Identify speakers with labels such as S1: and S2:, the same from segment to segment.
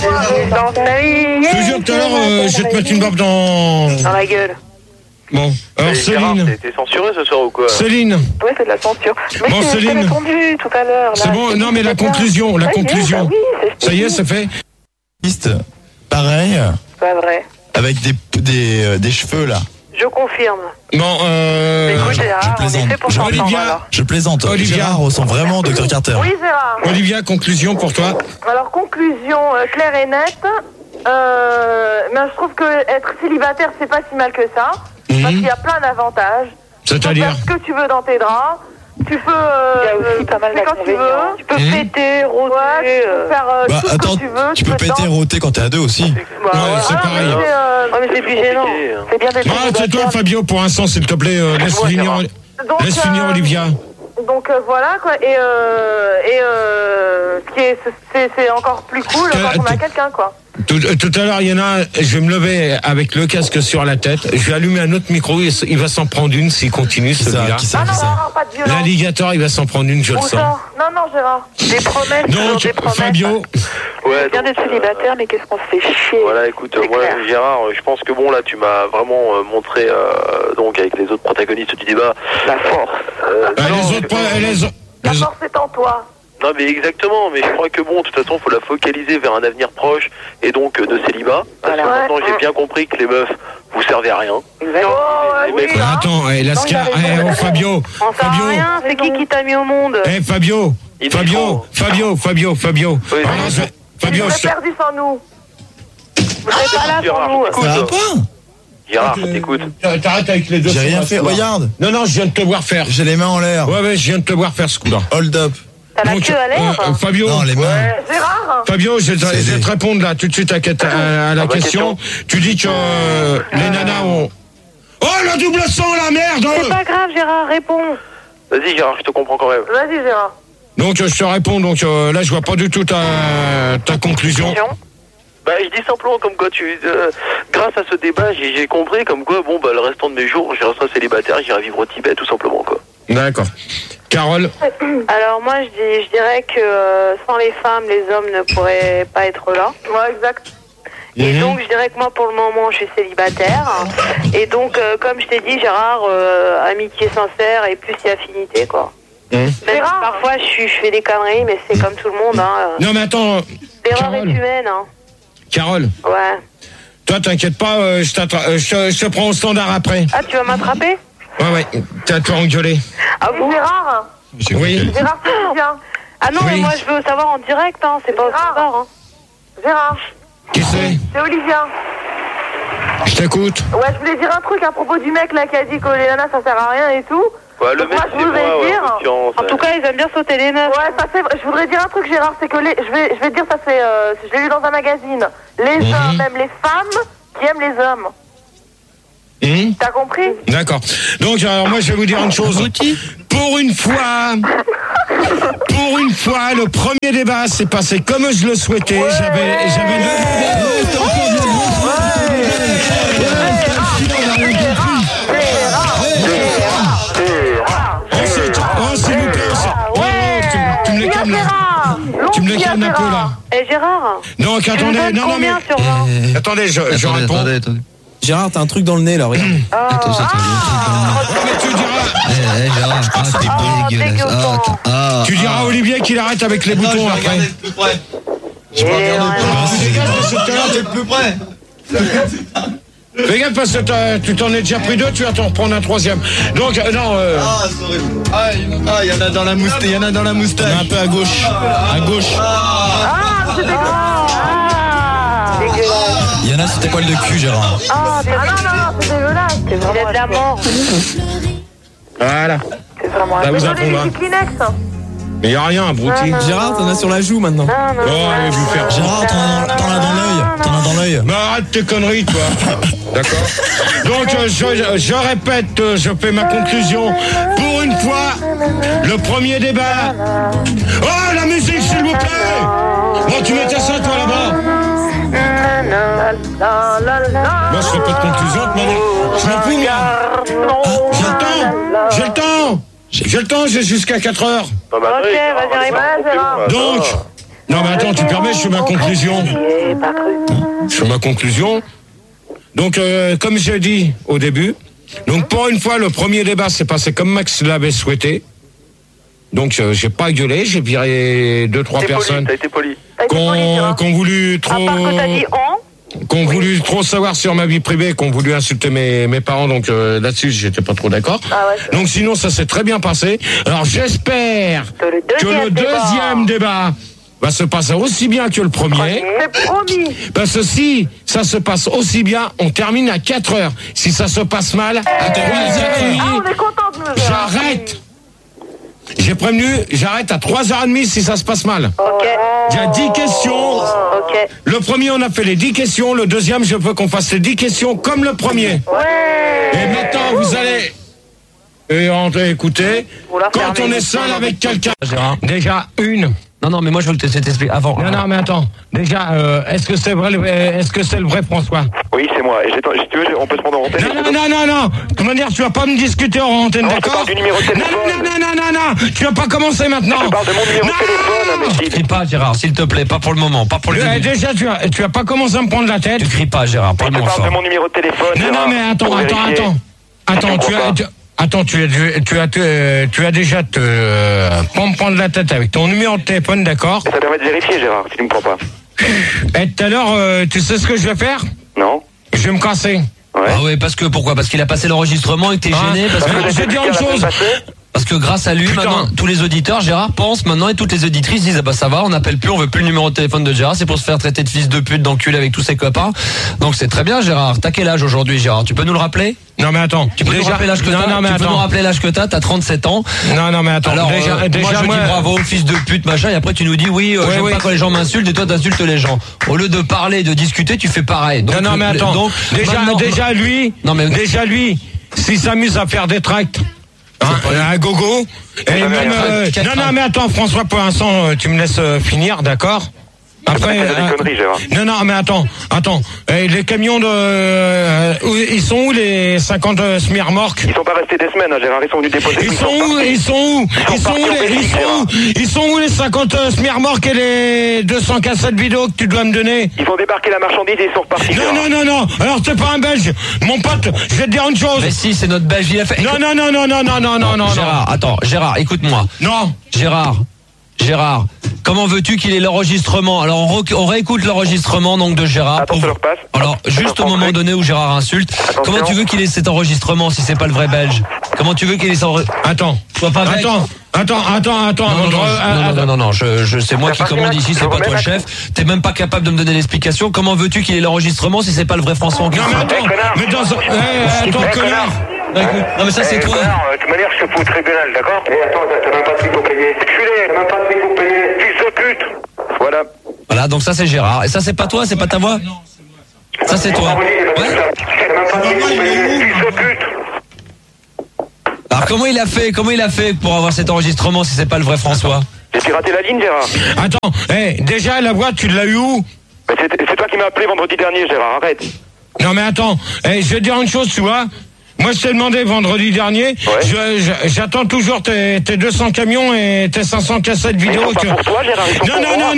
S1: Dans ta vie.
S2: Je te jure, tout à l'heure, je vais te mettre une barbe dans
S1: la gueule.
S2: Bon, alors Céline.
S3: T'es censuré ce soir ou quoi?
S2: Céline.
S1: Ouais, c'est de la censure. Mais
S2: bon,
S1: je t'ai répondu tout à l'heure.
S2: C'est bon, non mais la conclusion, la conclusion. Ça y est, ça fait.
S4: Pareil.
S1: Pas vrai.
S4: Avec des cheveux là.
S1: Je confirme.
S2: Bon,
S1: écoute, Gérard, on est fait pour s'entendre, alors.
S4: Je plaisante.
S2: Olivia.
S4: Gérard ressemble vraiment Dr Carter.
S1: Oui, Gérard.
S2: Olivia, conclusion pour toi.
S1: Alors, conclusion claire et nette. Mais je trouve que être célibataire, c'est pas si mal que ça. Parce qu'il y a plein d'avantages.
S2: C'est-à-dire?
S1: Tu peux faire ce que tu veux dans tes draps. Tu peux. Il y a aussi pas mal d'inconvénients. Tu peux péter, rôter. Tu peux faire tout ce que tu veux.
S4: Tu peux péter, rôter quand t'es à deux aussi.
S2: Ouais, c'est pareil.
S1: Mais c'est plus gênant. C'est bien d'être
S2: Ah, c'est toi, Fabio, pour l'instant, s'il te plaît, laisse finir Olivia.
S1: Donc voilà quoi, et ce qui est, c'est encore plus cool quand on a quelqu'un quoi.
S2: Tout à l'heure, il y en a, je vais me lever avec le casque sur la tête, je vais allumer un autre micro, il va s'en prendre une s'il continue celui-là.
S1: Non, pas de violence.
S2: L'alligator, il va s'en prendre une, je le sens.
S1: Non, Gérard. Des promesses,
S2: donc,
S1: des promesses.
S2: Fabio.
S3: Ouais,
S1: c'est bien d'être célibataire, mais qu'est-ce qu'on se fait chier.
S3: Voilà, écoute, moi, Gérard, je pense que bon, là, tu m'as vraiment montré, donc, avec les autres protagonistes du débat, la force.
S1: La force est en toi.
S3: Non, mais exactement, mais je crois que bon, de toute façon, il faut la focaliser vers un avenir proche et donc de célibat. Parce que maintenant, j'ai bien compris que les meufs, vous servez à rien.
S1: Exactement.
S2: Attends, Fabio.
S1: Fabio. Rien, c'est qui t'a mis au monde?
S2: Fabio. Fabio.
S3: Oui,
S1: Fabio, je perdu sans nous. Vous êtes pas là sans nous.
S4: Ça va pas?
S3: Gérard, t'écoutes.
S2: T'arrêtes avec les deux.
S4: J'ai rien fait, regarde.
S2: Non, je viens de te voir faire.
S4: J'ai les mains en l'air.
S2: Ouais, je viens de te voir faire ce coup-là.
S4: Hold up.
S1: T'as la queue à l'air?
S2: Fabio.
S4: Non, les mains.
S1: Gérard.
S2: Fabio, je vais te répondre là tout de suite à la question. Tu dis que les nanas ont... Oh, le double son, la merde!
S1: C'est pas grave, Gérard, réponds.
S3: Vas-y, Gérard, je te comprends quand même.
S1: Vas-y, Gérard.
S2: Donc, je te réponds. Donc, là, je vois pas du tout ta conclusion.
S3: Bah, je dis simplement comme quoi grâce à ce débat, j'ai compris comme quoi, bon, bah, le restant de mes jours, je resterai célibataire, j'irai vivre au Tibet, tout simplement, quoi.
S2: D'accord. Carole?
S1: Alors, moi, je dirais que sans les femmes, les hommes ne pourraient pas être là. Ouais, exact. Et donc, je dirais que moi, pour le moment, je suis célibataire. Et donc, comme je t'ai dit, Gérard, amitié sincère et plus si affinité, quoi. Même si parfois, je fais des conneries, mais c'est comme tout le monde, hein.
S2: Non, mais attends.
S1: L'erreur est humaine, hein.
S2: Carole?
S1: Ouais.
S2: Toi, t'inquiète pas, je te prends au standard après.
S1: Ah, tu vas m'attraper?
S2: Ouais, t'as tout engueulé.
S1: Ah bon? Gérard?
S2: Oui.
S1: Gérard, c'est bien. Ah non, mais moi, je veux savoir en direct, hein. C'est pas au standard, hein. Gérard?
S2: Qui c'est?
S1: C'est Olivia.
S2: Je t'écoute.
S1: Ouais, je voulais dire un truc à propos du mec là qui a dit que les nanas ça sert à rien et tout.
S3: Ouais, le mec,
S1: moi, je voudrais dire. En tout cas, ils aiment bien sauter les meufs. Ouais, ça c'est vrai. Je voudrais dire un truc, Gérard, c'est que je vais dire ça, c'est. Je l'ai lu dans un magazine. Les hommes, même les femmes, qui aiment les hommes. T'as compris?
S2: D'accord. Donc, alors moi, je vais vous dire une chose. Pour une fois, le premier débat s'est passé comme je le souhaitais. J'avais Tu me le calmes un peu là.
S1: Eh Gérard.
S2: Donc attendez, non mais attendez, je réponds.
S5: Attendez.
S6: Gérard, t'as un truc dans le nez là, regarde.
S5: Attends, Gérard, t'es dégueulasse.
S2: Tu diras à Olivier qu'il arrête avec les boutons après.
S4: Je vais regarder le plus près.
S2: Fais gaffe parce que tu t'en es déjà pris deux, tu vas t'en reprendre un troisième. Donc non.
S4: Il y en a dans la moustache. Il y en a dans la moustache.
S2: Un peu à gauche. À gauche.
S1: C'est dégueulasse.
S4: Il y en a sur tes poils de cul, Gérard.
S1: Non, c'est dégueulasse. C'est vraiment de la mort.
S2: Voilà.
S1: C'est vraiment
S2: ça vous apprendra. Mais y a rien, abruti.
S6: Gérard, t'en as sur la joue maintenant.
S2: Oh, allez vous faire.
S4: Gérard, t'en as dans l'œil. T'en as dans l'œil.
S2: Mais arrête tes conneries, toi. D'accord. Donc, je répète, je fais ma conclusion. Pour une fois, le premier débat. Oh, la musique, s'il vous plaît. Bon, tu mettais ça, toi, là-bas. Moi, je fais pas de conclusion, de manière. Je m'en fous, moi. J'ai le temps, j'ai jusqu'à 4 heures.
S1: Ok, vas-y,
S2: Donc, Non, mais attends, tu permets, je fais ma conclusion. Je fais ma conclusion. Donc, comme j'ai dit au début, donc pour une fois, le premier débat s'est passé comme Max l'avait souhaité. Donc, j'ai pas gueulé, j'ai viré 2-3 personnes.
S3: T'as été poli.
S2: Qu'on voulu trop.
S1: À part que t'as dit
S2: Qu'on voulu trop savoir sur ma vie privée, qu'on voulu insulter mes parents, donc là-dessus j'étais pas trop d'accord. Donc sinon ça s'est très bien passé. Alors j'espère que le deuxième débat va se passer aussi bien que le premier.
S1: C'est promis.
S2: Parce que si ça se passe aussi bien, on termine à 4h. Si ça se passe mal, à 3h30,
S1: on est content de nous.
S2: j'arrête. J'ai prévenu, j'arrête à 3h30 si ça se passe mal.
S1: Ok.
S2: Il y a 10 questions.
S1: Ok.
S2: Le premier, on a fait les 10 questions. Le deuxième, je veux qu'on fasse les 10 questions comme le premier.
S1: Ouais.
S2: Et maintenant, vous allez... écoutez, quand on est seul avec quelqu'un... Déjà, une...
S7: Non, mais moi je veux que tu t'expliques avant.
S2: Non, mais attends. Déjà, est-ce que c'est vrai, est-ce que c'est le vrai François?
S3: Oui, c'est moi. Et si tu veux, on peut se prendre en antenne.
S2: Non. De toute manière, tu vas pas me discuter en antenne, d'accord?
S3: Je parle du numéro de téléphone.
S2: Non. Tu vas pas commencer maintenant.
S3: Je parle de mon numéro de téléphone, imbécile.
S7: Crie pas, Gérard, s'il te plaît, pas pour le moment, pas pour le début.
S2: Déjà, tu vas pas commencer à me prendre la tête.
S7: Tu cries pas, Gérard, parle-moi fort.
S3: Je parle de mon numéro de téléphone.
S2: Non, mais attends. Attends, tu as déjà pas me prendre la tête avec ton numéro de téléphone, d'accord?
S3: Ça permet de vérifier, Gérard, si tu me crois pas.
S2: Et tout à l'heure, tu sais ce que je vais faire?
S3: Non.
S2: Je vais me casser.
S3: Ouais.
S7: Ah ouais, pourquoi? Parce qu'il a passé l'enregistrement et que t'es gêné parce que
S2: je vais dire une chose.
S7: Parce que grâce à lui, maintenant, tous les auditeurs, Gérard, pensent maintenant et toutes les auditrices disent, ah bah ça va, on n'appelle plus, on veut plus le numéro de téléphone de Gérard, c'est pour se faire traiter de fils de pute, d'enculé avec tous ses copains. Donc c'est très bien, Gérard. T'as quel âge aujourd'hui, Gérard? Tu peux nous le rappeler?
S2: Non, mais attends.
S7: Tu peux nous rappeler l'âge que t'as? Tu peux nous rappeler l'âge que t'as 37 ans.
S2: Non, mais attends.
S7: Alors, moi, je dis bravo, fils de pute, machin, et après tu nous dis, j'aime pas quand les gens m'insultent, et toi t'insultes les gens. Au lieu de parler, de discuter, tu fais pareil. Donc,
S2: non, mais attends.
S7: Donc,
S2: déjà lui, s'il s'amuse à faire des tracts, un gogo. Et même, non, mais attends, François, pour l'instant, tu me laisses finir, d'accord? Après, non, mais attends. Les camions ils sont où les 50 semi-remorques?
S3: Ils sont pas restés des semaines, hein, Gérard. Ils sont venus déposer.
S2: Ils sont où les 50 semi-remorques et les 200 cassettes vidéo que tu dois me donner?
S3: Ils vont débarquer la marchandise et ils sont repartis.
S2: Non. Alors t'es pas un Belge, mon pote. Je vais te dire une chose.
S7: Mais si, c'est notre Belge. Il a fait.
S2: Non.
S7: Gérard, attends, Gérard, écoute-moi.
S2: Non.
S7: Gérard, comment veux-tu qu'il ait l'enregistrement? Alors on réécoute l'enregistrement donc de Gérard.
S3: Attends, ça le repasse.
S7: Alors juste au moment donné où Gérard insulte, comment tu veux qu'il ait cet enregistrement si c'est pas le vrai Belge? Comment tu veux qu'il ait ça?
S2: Attends.
S7: Sois pas bête.
S2: Attends.
S7: Non, je c'est moi qui commande ici, c'est pas toi le chef. T'es même pas capable de me donner l'explication. Comment veux-tu qu'il ait l'enregistrement si c'est pas le vrai François en question?
S2: Non, mais attends, connard.
S7: Non mais ça c'est toi.
S3: De toute manière, je te fous au tribunal, d'accord? Attends, t'as même pas de truc pour payer. Culé, t'as même pas de truc pour payer. Fils de pute. Voilà,
S7: donc ça c'est Gérard. Et ça c'est pas toi, c'est pas ta voix? Ça c'est toi. Ouais.
S3: T'as même pas de truc pour payer. Fils de pute.
S7: Alors comment il a fait pour avoir cet enregistrement si c'est pas le vrai François?
S3: J'ai piraté la ligne, Gérard.
S2: Attends, déjà la voix, tu l'as eu où?
S3: C'est toi qui m'as appelé vendredi dernier, Gérard, arrête.
S2: Non mais attends, je vais te dire une chose, tu vois. Moi je t'ai demandé vendredi dernier, j'attends toujours tes 200 camions et tes 500 cassettes vidéo.
S3: Ils sont pas pour toi, Gérard, ils sont pour moi.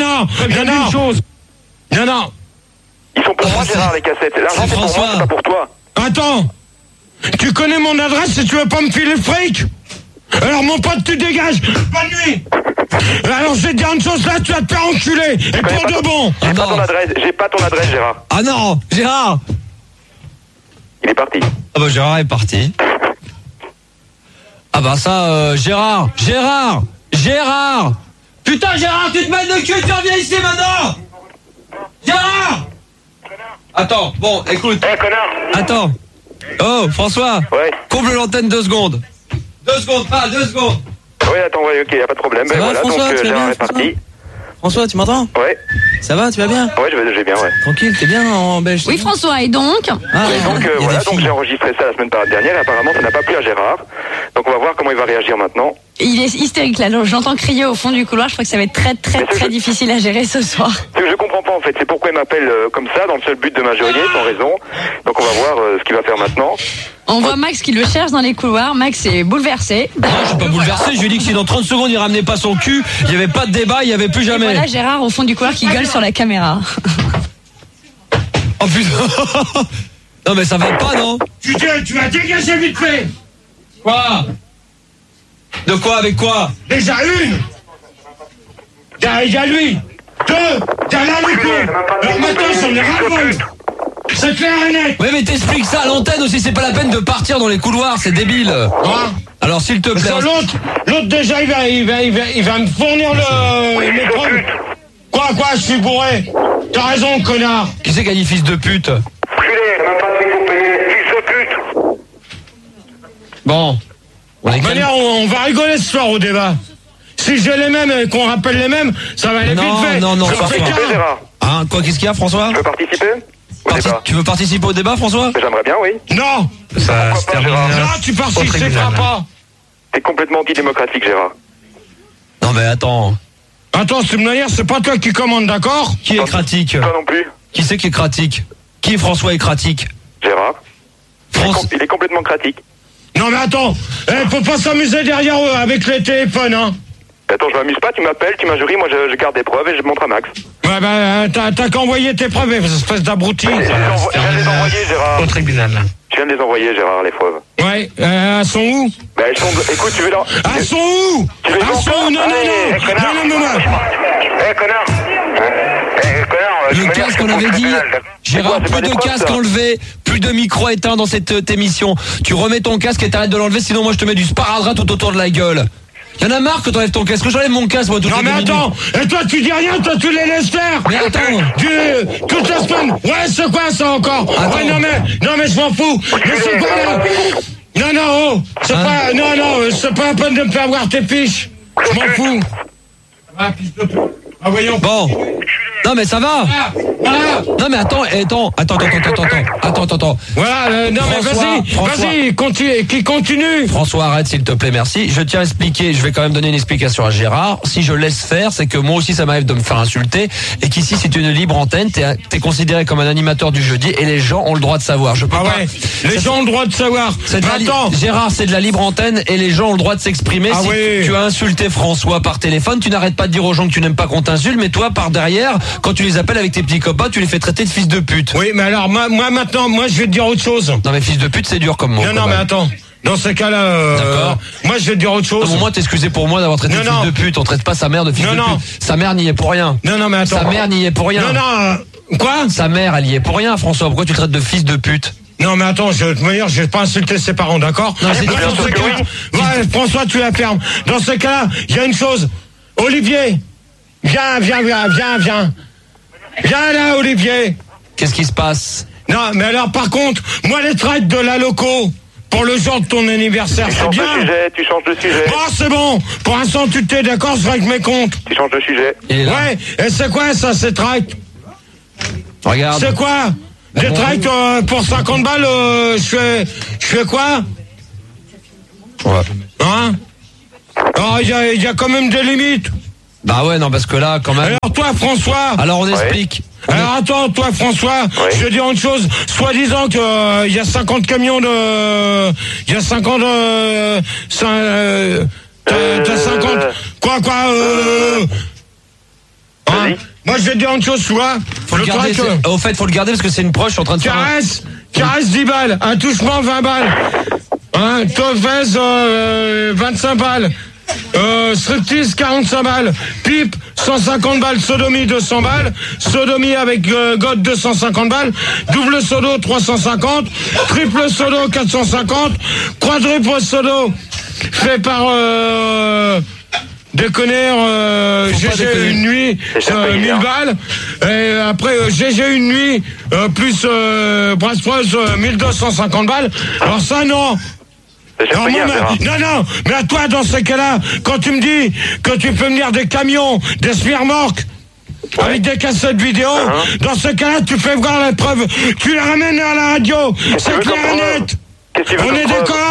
S2: Non.
S3: Ils sont pour moi, Gérard, les cassettes. L'argent c'est pour moi, c'est pas pour toi.
S2: Attends, tu connais mon adresse et tu veux pas me filer le fric? Alors mon pote, tu dégages, pas de nuit. Alors je vais te dire une chose, là tu vas te faire enculer. Et pour de bon.
S3: J'ai pas ton adresse, Gérard.
S7: Ah non, Gérard.
S3: Il est parti.
S7: Ah bah Gérard est parti. Ah bah ça, Gérard. Putain Gérard, tu te mets de cul, tu reviens ici maintenant. Gérard. Attends, bon, écoute.
S3: Connard.
S7: Attends. Oh, François.
S3: Ouais.
S7: Comble l'antenne 2 secondes. 2 secondes.
S3: Oui, attends, ok, y a pas de problème.
S6: Ça va,
S3: voilà,
S6: François,
S3: donc
S6: tu vas
S3: Gérard
S6: bien,
S3: est parti.
S6: François, tu m'entends?
S3: Ouais.
S6: Ça va, tu vas bien?
S3: Ouais, j'ai bien, ouais.
S6: Tranquille, t'es bien en Belge?
S8: Oui, François, et donc?
S3: Et donc, voilà, donc j'ai enregistré ça la semaine dernière et apparemment ça n'a pas plu à Gérard. Donc on va voir comment il va réagir maintenant.
S8: Il est hystérique là, j'entends crier au fond du couloir, je crois que ça va être très difficile à gérer ce soir.
S3: Je comprends pas en fait, c'est pourquoi il m'appelle comme ça, dans le seul but de m'injurier, sans raison. Donc on va voir ce qu'il va faire maintenant.
S8: On voit Max qui le cherche dans les couloirs, Max est bouleversé.
S7: Non, je suis pas bouleversé, je lui ai dit que si dans 30 secondes il ramenait pas son cul, il y avait pas de débat, il y avait plus jamais.
S8: Et voilà Gérard au fond du couloir qui gueule sur la caméra.
S7: Oh putain. Non mais ça va pas, non?
S2: Tu vas dégager vite fait.
S7: Quoi? De quoi? Avec quoi?
S2: Déjà une. Il y a lui. Deux. T'as là le coup. Alors maintenant j'en ai ras-le-bol. C'est clair et net.
S7: Oui mais t'expliques ça à l'antenne aussi, c'est pas la peine de partir dans les couloirs, c'est débile.
S2: Hein?
S7: Alors s'il te plaît.
S2: L'autre déjà il va me fournir les preuves. Quoi, je suis bourré. T'as raison, connard.
S7: Qui c'est qui a dit fils de pute? Bon.
S2: On va rigoler ce soir au débat. Si j'ai les mêmes et qu'on rappelle les mêmes, ça va aller vite fait.
S7: Non,
S3: Gérard.
S7: Hein, quoi, qu'est-ce qu'il y a, François?
S3: Tu veux participer
S7: Tu veux participer au débat, François?
S3: J'aimerais bien, oui.
S2: Non.
S5: Ça se termine.
S2: Non, tu participeras pas.
S3: T'es complètement antidémocratique, Gérard.
S7: Non mais attends.
S2: Attends, de toute manière, c'est pas toi qui commande, d'accord?
S7: Qui est cratique?
S3: Toi non plus.
S7: Qui c'est qui est cratique? Qui est François est cratique?
S3: Gérard. Il est complètement cratique.
S2: Non mais attends, faut pas s'amuser derrière eux avec les téléphones, hein.
S3: Attends, je m'amuse pas, tu m'appelles, tu m'injuries, moi je garde des preuves et je montre à Max.
S2: Ouais, t'as qu'à envoyer tes preuves, espèce d'abruti.
S3: Je viens de les envoyer, Gérard.
S5: Au tribunal.
S3: Je viens de les envoyer, Gérard, les preuves.
S2: Ouais, elles sont où?
S3: Elles sont... Écoute, tu veux là...
S2: Elles sont où? Elles sont où? Non,
S3: connard.
S7: Le casque, on avait dit, Gérard, plus de casque enlevé, plus de micro éteint dans cette émission. Tu remets ton casque et t'arrêtes de l'enlever, sinon moi je te mets du sparadrap tout autour de la gueule. Y'en a marre que t'enlèves ton casque, que j'enlève mon casque moi toutes les 2 minutes.
S2: Non mais attends, et toi tu dis rien, toi tu les laisses faire.
S7: Mais attends,
S2: toute la semaine. Ouais, c'est quoi ça encore? Ouais, non mais je m'en fous. Mais c'est quoi là? Non, c'est pas, c'est pas la peine de me faire voir tes fiches. Je m'en fous. Ah, fils de pute. Ah, voyons.
S7: Bon. Non mais ça va.
S2: Voilà.
S7: Non mais attends.
S2: Voilà, non mais vas-y, continue.
S7: François, arrête s'il te plaît, merci. Je tiens à expliquer, je vais quand même donner une explication à Gérard. Si je laisse faire, c'est que moi aussi ça m'arrive de me faire insulter et qu'ici c'est une libre antenne, t'es considéré comme un animateur du jeudi et les gens ont le droit de savoir. Je peux pas.
S2: Les gens ont le droit de savoir.
S7: Gérard, c'est de la libre antenne et les gens ont le droit de s'exprimer.
S2: Ah
S7: si
S2: oui.
S7: tu as insulté François par téléphone, tu n'arrêtes pas de dire aux gens que tu n'aimes pas qu'on t'insulte, mais toi par derrière, quand tu les appelles avec tes petits copains, tu les fais traiter de fils de pute.
S2: Oui, mais alors moi maintenant, je vais te dire autre chose.
S7: Non mais fils de pute, c'est dur comme mot.
S2: Non, mais attends. Dans ces cas-là,
S7: d'accord.
S2: Moi je vais te dire autre chose.
S7: Non, moi t'excuser pour moi d'avoir traité de fils de pute. On traite pas sa mère de fils de pute. Sa mère n'y est pour rien.
S2: Non, mais attends.
S7: Sa mère n'y est pour rien.
S2: Quoi?
S7: Sa mère, elle y est pour rien, François. Pourquoi tu traites de fils de pute?
S2: Non mais attends, de toute manière, je vais pas insulter ses parents, d'accord?
S7: Non, c'est
S2: dans ce cas-là, ouais, François, tu la fermes. Dans ce cas-là, il y a une chose. Olivier, viens. Viens là, Olivier.
S7: Qu'est-ce qui se passe?
S2: Non, mais alors par contre, moi les traites de la loco pour le jour de ton anniversaire, c'est bien.
S3: Tu changes de sujet.
S2: Bon, c'est bon. Pour l'instant, tu t'es d'accord, je règle mes comptes.
S3: Tu changes de sujet.
S2: Ouais, et c'est quoi ça, ces tracts?
S7: Regarde.
S2: C'est quoi? Des tracts pour 50 balles, je fais quoi?
S7: Ouais.
S2: Hein? Alors, il y a quand même des limites.
S7: Bah ouais, non, parce que là, quand même...
S2: Alors toi, François...
S7: Alors on explique.
S2: Alors attends, toi, François, je vais dire une chose. Soi-disant que il y a 50 camions de... Il y a 50... T'as 50... Quoi hein? Moi, je vais te dire une chose, tu vois.
S7: Faut le garder, au fait, faut le garder parce que c'est une proche, je suis en train de faire...
S2: Caresse 10 balles, un touchement 20 balles. Hein, Tofez 25 balles. Striptease 45 balles, pipe 150 balles, sodomie 200 balles, sodomie avec God 250 balles, double sodo 350, triple sodo 450, quadruple sodo fait par déconner GG une nuit 1000 balles et après GG une nuit plus brasse-poise 1250 balles. Alors ça non. Non, mais à toi, dans ce cas-là, quand tu me dis que tu peux venir des camions, des smirmorques, avec des cassettes vidéo, dans ce cas-là, tu fais voir la preuve, tu les ramènes à la radio, c'est clair et net. On est d'accord?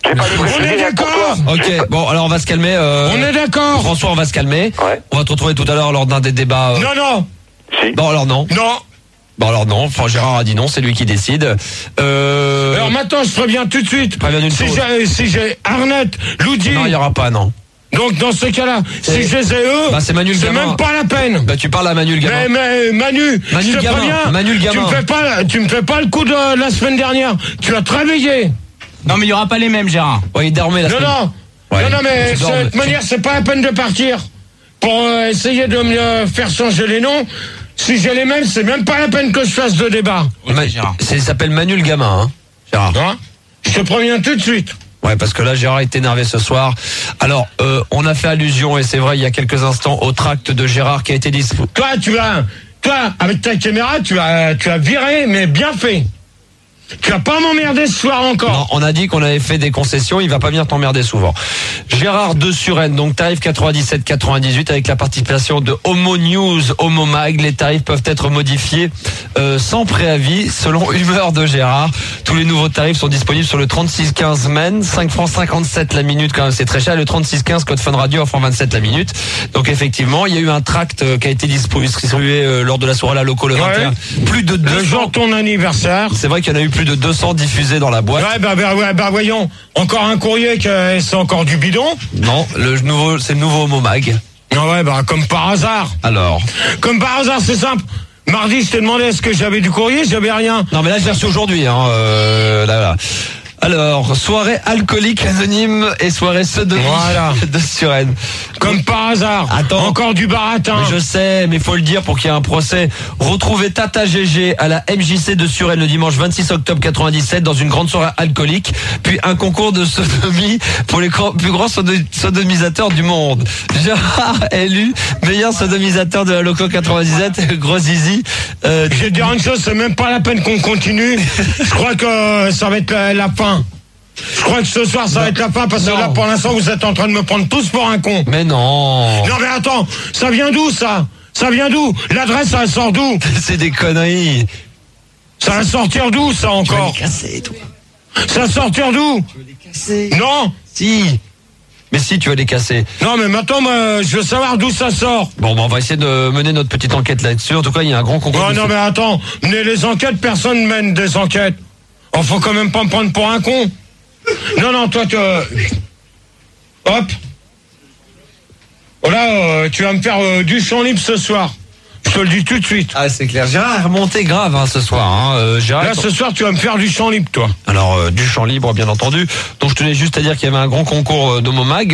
S2: On est d'accord.
S7: Ok, bon, alors on va se calmer.
S2: On est d'accord.
S7: François, on va se calmer.
S3: Ouais.
S7: On va te retrouver tout à l'heure lors d'un des débats.
S2: Non.
S3: Si.
S7: Bon, alors non.
S2: Non.
S7: Bon, alors non. Enfin, Gérard a dit non, c'est lui qui décide.
S2: Alors maintenant, je préviens tout de suite.
S7: Préviens une chose.
S2: Si j'ai Arnett, Loudi.
S7: Non, il y aura pas, non.
S2: Donc dans ce cas-là, si je les ai eux,
S7: Bah, c'est Manu le gamin.
S2: même pas la peine.
S7: Bah, tu parles à Manu le gamin.
S2: Mais Manu
S7: Manu
S2: je
S7: le
S2: te
S7: gamin.
S2: préviens,
S7: Manu le gamin.
S2: tu me fais pas le coup de la semaine dernière. Tu as travaillé.
S6: Non, mais il y aura pas les mêmes, Gérard.
S7: Ouais, il dormait la semaine.
S2: Non, mais
S7: Tu
S2: de
S7: dors,
S2: toute manière, c'est pas la peine de partir pour essayer de me faire changer les noms. Si j'ai les mêmes, c'est même pas la peine que je fasse de débat.
S6: Gérard.
S7: Il s'appelle Manu le gamin, hein, Gérard.
S2: Hein? Je te préviens tout de suite.
S7: Ouais, parce que là, Gérard est énervé ce soir. Alors, on a fait allusion, et c'est vrai, il y a quelques instants, au tract de Gérard qui a été dispo.
S2: Toi, avec ta caméra, tu as viré, mais bien fait. Tu vas pas m'emmerder ce soir encore.
S7: Non, on a dit qu'on avait fait des concessions, il va pas venir t'emmerder souvent. Gérard de Suresnes, donc tarif 97,98 avec la participation de Homo News, Homo Mag. Les tarifs peuvent être modifiés sans préavis, selon humeur de Gérard. Tous les nouveaux tarifs sont disponibles sur le 3615 Men, 5 francs 57 la minute, quand même c'est très cher. Le 3615 code Fun Radio offre 27 la minute. Donc effectivement, il y a eu un tract qui a été distribué lors de la soirée à la Loco le 21. Plus de 200.
S2: Le jour de ton anniversaire.
S7: C'est vrai qu'il y en a eu plus de 200 diffusés dans la boîte.
S2: Ouais, bah voyons, encore un courrier que c'est encore du bidon.
S7: Non, c'est le nouveau Homo Mag.
S2: Ah ouais, bah comme par hasard.
S7: Alors.
S2: Comme par hasard, c'est simple. Mardi, je t'ai demandé est-ce que j'avais du courrier, j'avais rien.
S7: Non mais là je l'ai reçu aujourd'hui. Là. Alors, soirée alcoolique anonyme et soirée sodomie de Suresnes.
S2: Comme par hasard.
S7: Attends.
S2: Encore du baratin.
S7: Mais je sais, mais faut le dire pour qu'il y ait un procès. Retrouvez Tata GG à la MJC de Suresnes le dimanche 26 octobre 97 dans une grande soirée alcoolique. Puis un concours de sodomie pour les plus grands sodomisateurs du monde. Gérard élu meilleur sodomisateur de la Loco 97. Gros zizi.
S2: Je vais te dire une chose, c'est même pas la peine qu'on continue. Je crois que ça va être la fin. Je crois que ce soir ça va être la fin parce que là pour l'instant vous êtes en train de me prendre tous pour un con.
S7: Mais non.
S2: Non mais attends, ça vient d'où ça? Ça vient d'où? L'adresse ça sort d'où?
S7: C'est des conneries.
S2: Ça va sortir d'où ça encore?
S7: Tu vas les casser, toi.
S2: Ça va sortir d'où?
S7: Tu veux les casser?
S2: Non.
S7: Si. Mais si, tu vas les casser.
S2: Non mais maintenant je veux savoir d'où ça sort.
S7: Bon, on va essayer de mener notre petite enquête là-dessus. En tout cas, il y a un grand concours.
S2: Non mais attends, les enquêtes, personne mène des enquêtes. Oh, faut quand même pas me prendre pour un con. Non, toi, hop. Oh là, tu vas me faire du champ libre ce soir. Je te le dis tout de suite.
S7: Ah, c'est clair. Gérard est remonté grave ce soir. Gérard,
S2: là, ce soir, tu vas me faire du champ libre, toi.
S7: Alors, du champ libre, bien entendu. Donc, je tenais juste à dire qu'il y avait un grand concours d'Homo Mag.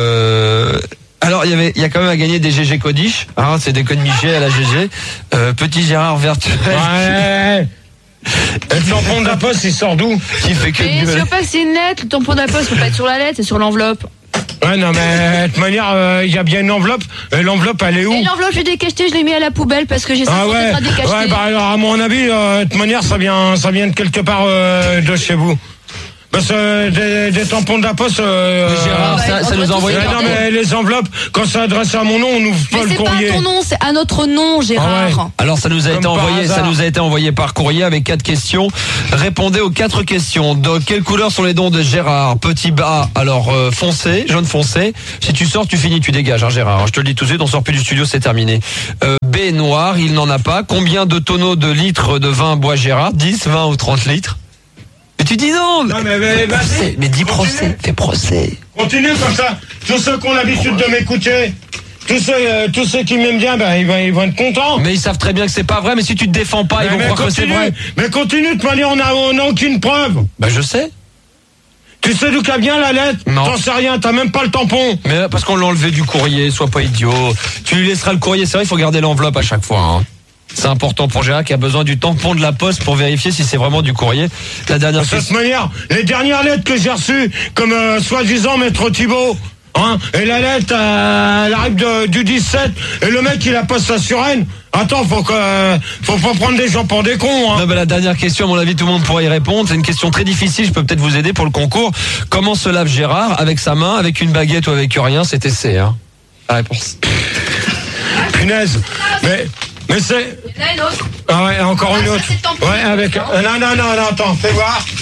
S7: Alors, il y a quand même à gagner des GG Codish. Hein, c'est des codes Michel à la GG. Petit Gérard virtuel.
S2: Ouais. Le tampon de la poste, il sort d'où?
S7: Qui fait que
S9: mais si on passe c'est net, le tampon de la poste, faut pas être sur la lettre, c'est sur l'enveloppe.
S2: Ouais, non, mais de toute manière, il y a bien une enveloppe. L'enveloppe, elle est où?
S9: Et l'enveloppe, je l'ai décachetée, je l'ai mis à la poubelle parce que j'ai 50 à décacheter.
S2: Ouais, bah alors, à mon avis, de toute manière, ça vient de quelque part de chez vous. Parce que des tampons de la poste.
S7: Gérard, ça nous a envoyé.
S2: Non, mais les enveloppes, quand ça adresse à mon nom, on n'ouvre pas le courrier.
S9: C'est pas ton nom, c'est à notre nom, Gérard.
S2: Ah ouais.
S7: Alors ça nous a été envoyé par courrier avec 4 questions. Répondez aux 4 questions. De quelle couleur sont les dents de Gérard? Petit bas, alors foncé, jaune foncé. Si tu sors, tu finis, tu dégages, hein, Gérard. Je te le dis tout de suite, on sort plus du studio, c'est terminé. B noir, il n'en a pas. Combien de tonneaux de litres de vin boit Gérard? 10, 20 ou 30 litres? Mais tu dis non.
S2: Non mais
S7: dis procès, fais procès.
S2: Continue comme ça. Tous ceux qui ont l'habitude de m'écouter, tous ceux qui m'aiment bien, ben ils vont être contents.
S7: Mais ils savent très bien que c'est pas vrai. Mais si tu te défends pas, ils vont croire que c'est vrai.
S2: Mais continue, de toute manière, on n'a aucune preuve.
S7: Ben je sais.
S2: Tu sais d'où qu'a bien la lettre?
S7: Non.
S2: T'en sais rien, t'as même pas le tampon.
S7: Mais parce qu'on l'a enlevé du courrier, sois pas idiot. Tu lui laisseras le courrier, c'est vrai, il faut garder l'enveloppe à chaque fois. Hein. C'est important pour Gérard qui a besoin du tampon de la poste pour vérifier si c'est vraiment du courrier. La dernière
S2: de toute manière, les dernières lettres que j'ai reçues, comme soi-disant Maître Thibault, hein, et la lettre, elle arrive du 17, et le mec il la poste à Suresnes. Attends, faut pas prendre des gens pour des cons. Hein.
S7: Non, mais la dernière question, à mon avis, tout le monde pourra y répondre. C'est une question très difficile. Je peux peut-être vous aider pour le concours. Comment se lave Gérard? Avec sa main, avec une baguette ou avec rien? C'était C. Hein. La réponse.
S2: Punaise. Mais c'est.
S9: Il y en a une autre.
S2: Ah ouais, encore une autre. Ouais, avec. Non, attends, fais voir.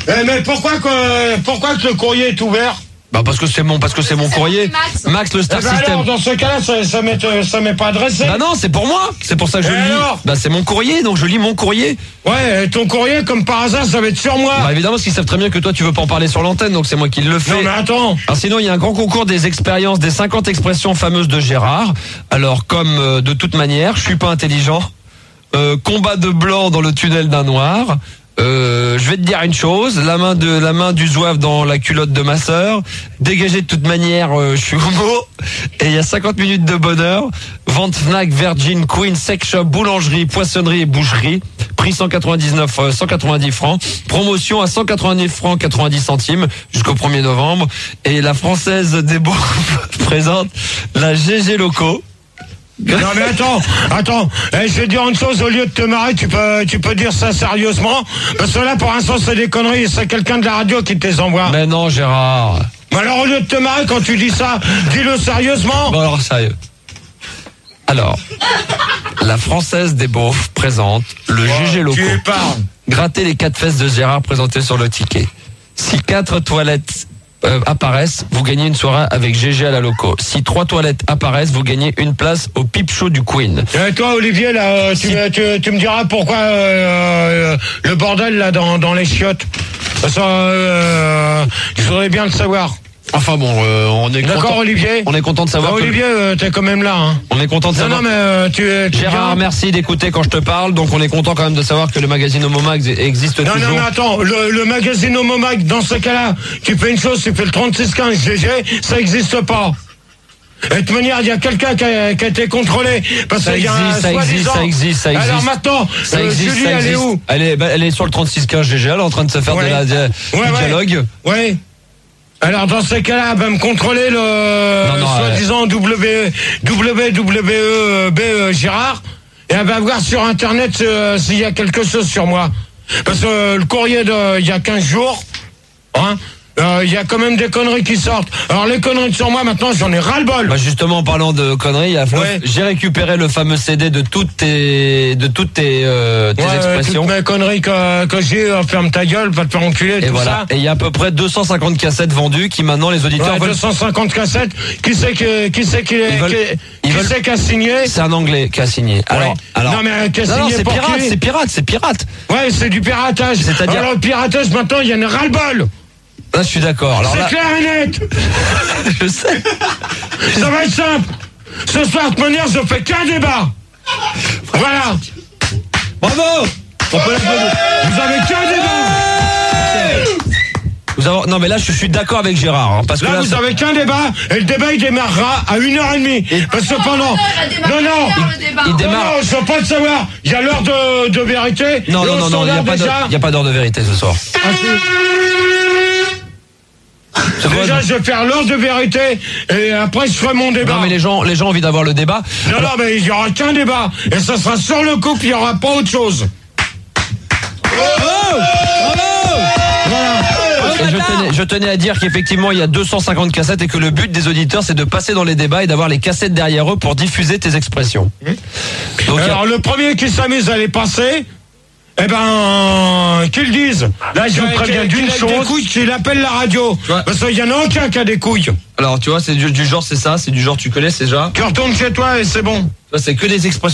S2: Mais pourquoi que le courrier est ouvert?
S7: Bah parce que c'est mon courrier. Max le Star System.
S2: Alors, dans ce cas-là, ça m'est pas adressé.
S7: Bah non, c'est pour moi. C'est pour ça que je lis. Bah c'est mon courrier, donc je lis mon courrier.
S2: Ouais, ton courrier, comme par hasard, ça va être sur moi.
S7: Bah évidemment, parce qu'ils savent très bien que toi, tu veux pas en parler sur l'antenne, donc c'est moi qui le fais.
S2: Non mais attends.
S7: Alors sinon, il y a un grand concours des expériences, des 50 expressions fameuses de Gérard. Alors comme de toute manière, je suis pas intelligent. Combat de blanc dans le tunnel d'un noir. Je vais te dire une chose, la main du zouave dans la culotte de ma sœur. Dégagé de toute manière, je suis homo. Et il y a 50 minutes de bonheur. Vente Fnac, Virgin, Queen, Sex Shop, boulangerie, poissonnerie et boucherie. Prix 190 francs. Promotion à 189 francs 90 centimes jusqu'au 1er novembre. Et la Française des Beaux présente la GG Loco.
S2: Non mais attends, je vais te dire une chose, au lieu de te marrer, tu peux dire ça sérieusement, parce que là pour l'instant c'est des conneries, c'est quelqu'un de la radio qui te les envoie.
S7: Mais non Gérard.
S2: Mais alors au lieu de te marrer quand tu dis ça, dis-le sérieusement.
S7: Bon alors sérieux. Alors, la Française des Beaufs présente le GG Loco.
S2: Tu parles.
S7: Grattez les 4 fesses de Gérard présentées sur le ticket. Si 4 toilettes apparaissent, vous gagnez une soirée avec GG à la Loco. Si 3 toilettes apparaissent, vous gagnez une place au Peep Show du Queen.
S2: Et toi Olivier là, tu me diras pourquoi le bordel là dans les chiottes. Ça, je voudrais bien le savoir.
S7: Enfin bon, on est
S2: d'accord
S7: content.
S2: Olivier.
S7: On est content de savoir.
S2: Bah, Olivier, t'es quand même là. Hein.
S7: On est content de savoir.
S2: Non mais
S7: Gérard, merci d'écouter quand je te parle. Donc on est content quand même de savoir que le magazine Homomag existe toujours.
S2: Non mais attends, le magazine Homomag, dans ce cas-là, tu fais une chose, tu fais le 3615 GG, ça existe pas. Et de toute manière, il y a quelqu'un qui a été contrôlé. Parce
S7: ça existe.
S2: Alors maintenant,
S7: ça existe,
S2: Julie, elle est où?
S7: Elle est sur le 3615 GG, elle est en train de se faire du dialogue.
S2: Ouais. Alors dans ces cas-là, elle va me contrôler le soi-disant WWE Gérard, et elle va voir sur internet s'il y a quelque chose sur moi. Parce que le courrier il y a 15 jours, hein, il y a quand même des conneries qui sortent. Alors les conneries sur moi maintenant, j'en ai ras-le-bol.
S7: Bah justement, en parlant de conneries, j'ai récupéré le fameux CD de toutes tes expressions.
S2: Toutes mes conneries que j'ai, ferme ta gueule, va te faire enculer,
S7: et
S2: tout
S7: voilà.
S2: ça.
S7: Et il y a à peu près 250 cassettes vendues qui maintenant les auditeurs veulent.
S2: 250 cassettes. Qui c'est qui a signé?
S7: C'est un Anglais qui a signé. Alors.
S2: Non mais qui a signé pour qui?
S7: C'est pirate.
S2: Ouais, c'est du piratage.
S7: C'est-à-dire.
S2: Alors le piratage maintenant, il y en a ras-le-bol.
S7: Là, je suis d'accord.
S2: C'est clair et net.
S7: Je sais.
S2: Ça va être simple. Ce soir, de toute manière, je fais qu'un débat. Voilà.
S7: Bravo.
S2: Vous avez qu'un débat.
S7: Non mais là je suis d'accord avec Gérard hein, parce que là
S2: vous avez qu'un débat et le débat il démarrera à 1h30 parce que pendant il démarre. Non, je veux pas le savoir. Il y a l'heure de vérité.
S7: Non, il y a pas d'heure de vérité ce soir.
S2: Déjà, je vais faire l'heure de vérité et après je ferai mon débat.
S7: Non mais les gens ont envie d'avoir le débat.
S2: Non, mais il y aura qu'un débat et ça sera sur le couple, il y aura pas autre chose.
S7: Je tenais à dire qu'effectivement il y a 250 cassettes et que le but des auditeurs c'est de passer dans les débats et d'avoir les cassettes derrière eux pour diffuser tes expressions.
S2: Donc, alors le premier qui s'amuse à les passer, qu'ils disent. Là je vous préviens d'une chose, des couilles, qu'il appelle la radio. Parce qu'il y en a aucun qui a des couilles.
S7: Alors tu vois c'est du genre c'est du genre tu connais c'est déjà.
S2: Tu retournes chez toi et c'est bon.
S7: C'est que des expressions.